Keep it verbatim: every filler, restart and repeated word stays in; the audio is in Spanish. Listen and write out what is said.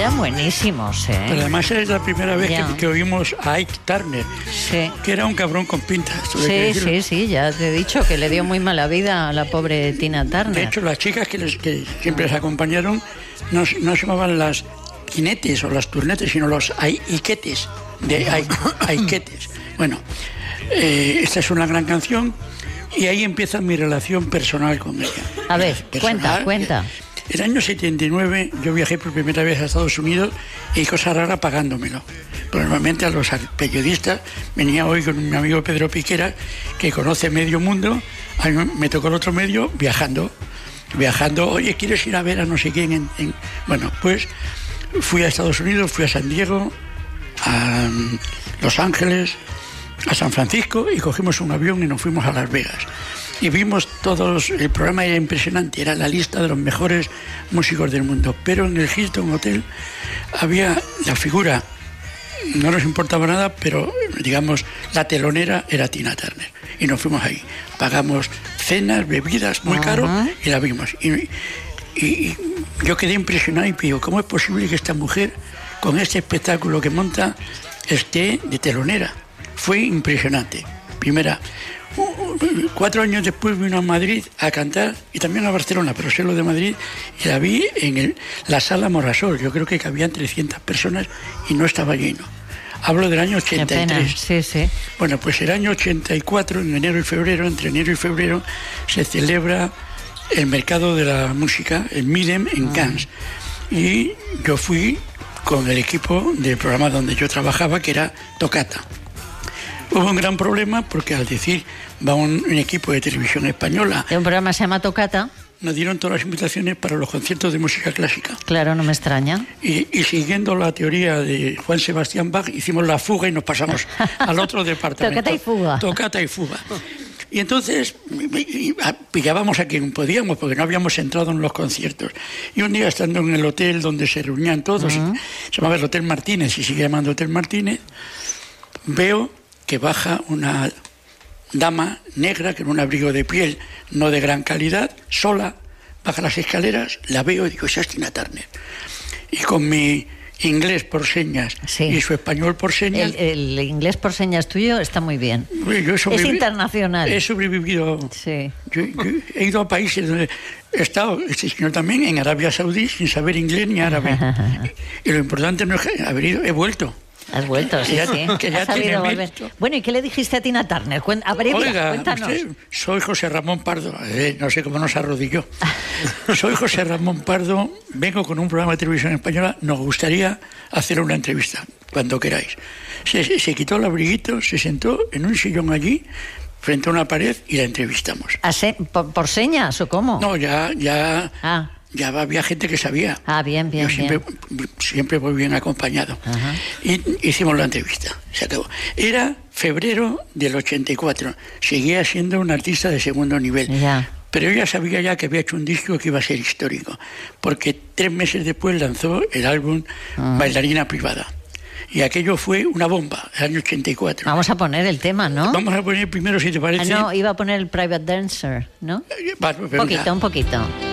eran buenísimos, ¿eh? Pero además es la primera vez Ya. que, que oímos a Ike Turner, Sí. que era un cabrón con pinta. esto hay que Sí, decirlo. sí, sí, ya te he dicho que le dio muy mala vida a la pobre Tina Turner. De hecho, las chicas que, les, que siempre les acompañaron no, no se llamaban las quinetes o las turnetes, sino los aiquetes, de ai- aiquetes. Bueno, eh, esta es una gran canción y ahí empieza mi relación personal con ella. A ver, Personal, cuenta, cuenta. En el año setenta y nueve yo viajé por primera vez a Estados Unidos y cosa rara pagándomelo. Pero normalmente a los periodistas, venía hoy con mi amigo Pedro Piquera, que conoce medio mundo, a mí me tocó el otro medio viajando. Viajando, oye, ¿quieres ir a ver a no sé quién? En, en... Bueno, pues fui a Estados Unidos, fui a San Diego, a um, Los Ángeles, a San Francisco y cogimos un avión y nos fuimos a Las Vegas. Y vimos todos, el programa era impresionante, era la lista de los mejores músicos del mundo. Pero en el Hilton Hotel había la figura, no nos importaba nada, pero digamos, la telonera era Tina Turner. Y nos fuimos ahí. Pagamos cenas, bebidas, muy caro, Ajá. y la vimos. Y, y, y yo quedé impresionado y digo, ¿cómo es posible que esta mujer, con este espectáculo que monta, esté de telonera? Fue impresionante. Primera. Cuatro años después vino a Madrid a cantar y también a Barcelona, pero sé lo de Madrid, y la vi en el, la sala Morasol. Yo creo que cabían trescientas personas y no estaba lleno. Hablo del año ochenta y tres. Qué pena, sí, sí. Bueno, pues el año ochenta y cuatro, en enero y febrero, entre enero y febrero, se celebra el mercado de la música, el MIDEM, en Cannes. Y yo fui con el equipo del programa donde yo trabajaba, que era Tocata. Hubo un gran problema porque al decir va un, un equipo de televisión española, De un programa que se llama Tocata. nos dieron todas las invitaciones para los conciertos de música clásica. Claro, no me extraña. Y, y siguiendo la teoría de Juan Sebastián Bach, hicimos la fuga y nos pasamos al otro departamento. Tocata y fuga. Tocata y fuga. Y entonces pillábamos a quien podíamos, porque no habíamos entrado en los conciertos. Y un día, estando en el hotel donde se reunían todos, uh-huh. se llamaba el Hotel Martínez, y sigue llamando Hotel Martínez, veo que baja una dama negra con un abrigo de piel no de gran calidad, sola, baja las escaleras, la veo y digo, esa es Tina Turner. Y con mi inglés por señas sí. y su español por señas... El, el inglés por señas tuyo está muy bien. Yo es internacional. He sobrevivido... Sí. Yo, yo he ido a países donde he estado, este señor también, en Arabia Saudí, sin saber inglés ni árabe. Y lo importante no es que haber ido, he vuelto. Has vuelto, sí, ya, sí. Que ya Has sabido volver. Visto. Bueno, ¿y qué le dijiste a Tina Turner? Cuen, abrevia, Oiga, cuéntanos. Usted, soy José Ramón Pardo. Eh, no sé cómo nos arrodilló. Soy José Ramón Pardo, vengo con un programa de televisión española. Nos gustaría hacer una entrevista, cuando queráis. Se, se, se quitó el abriguito, se sentó en un sillón allí, frente a una pared, y la entrevistamos. Se, por, ¿Por señas o cómo? No, ya... ya ah. Ya había gente que sabía. Ah, bien, bien, Yo siempre, bien. siempre voy bien acompañado. Ajá. Y hicimos la entrevista. Se acabó. Era febrero del ochenta y cuatro. Seguía siendo un artista de segundo nivel. Ya. Pero ella sabía ya que había hecho un disco que iba a ser histórico. Porque tres meses después lanzó el álbum uh-huh. Bailarina Privada. Y aquello fue una bomba, el año ochenta y cuatro. Vamos a poner el tema, ¿no? Vamos a poner primero, si te parece... Ah, no, iba a poner el Private Dancer, ¿no? Va, un poquito, un poquito.